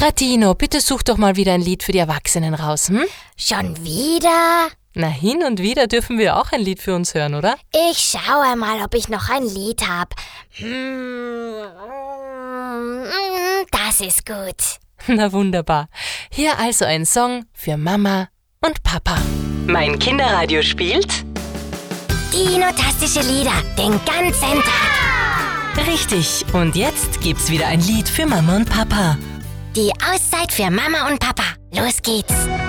Tino, bitte such doch mal wieder ein Lied für die Erwachsenen raus, hm? Schon wieder? Na, hin und wieder dürfen wir auch ein Lied für uns hören, oder? Ich schaue mal, ob ich noch ein Lied habe. Das ist gut. Na wunderbar. Hier also ein Song für Mama und Papa. Mein Kinderradio spielt Dino-tastische Lieder den ganzen Tag. richtig. Und jetzt gibt's wieder ein Lied für Mama und Papa. Die Auszeit für Mama und Papa. Los geht's.